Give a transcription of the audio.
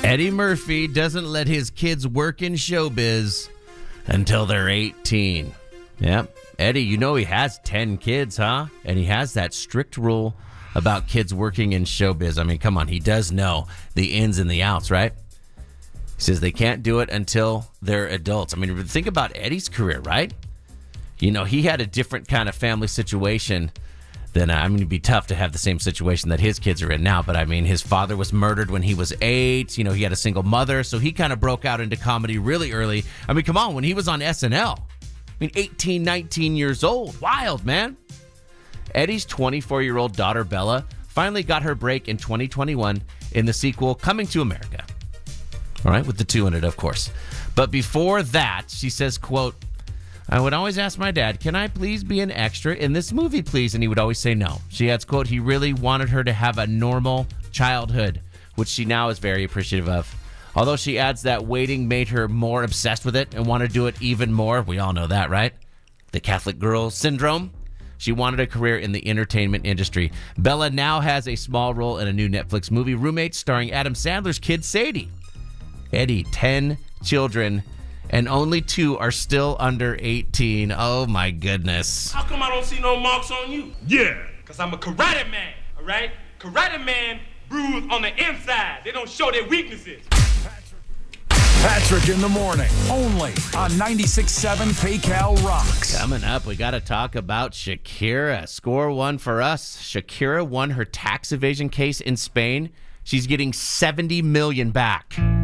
Eddie Murphy doesn't let his kids work in showbiz until they're 18. Yep. Eddie, you know he has 10 kids, huh? And he has that strict rule about kids working in showbiz. I mean, come on. He does know the ins and the outs, right? He says they can't do it until they're adults. I mean, think about Eddie's career, right? You know, he had a different kind of family situation than, I mean, it'd be tough to have the same situation that his kids are in now. But I mean, his father was murdered when he was 8. You know, he had a single mother. So he kind of broke out into comedy really early. I mean, come on, when he was on SNL, I mean, 18, 19 years old. Wild, man. Eddie's 24-year-old daughter, Bella, finally got her break in 2021 in the sequel Coming to America. All right, with the 2 in it, of course. But before that, she says, quote, I would always ask my dad, can I please be an extra in this movie, please? And he would always say no. She adds, quote, he really wanted her to have a normal childhood, which she now is very appreciative of. Although she adds that waiting made her more obsessed with it and wanted to do it even more. We all know that, right? The Catholic girl syndrome. She wanted a career in the entertainment industry. Bella now has a small role in a new Netflix movie, Roommates, starring Adam Sandler's kid, Sadie. Eddie, 10 children, and only 2 are still under 18. Oh, my goodness. How come I don't see no marks on you? Yeah, because I'm a karate man, all right? Karate man bruise on the inside. They don't show their weaknesses. Patrick in the morning, only on 96.7 PayCal Rocks. Coming up, we got to talk about Shakira. Score one for us. Shakira won her tax evasion case in Spain. She's getting $70 million back.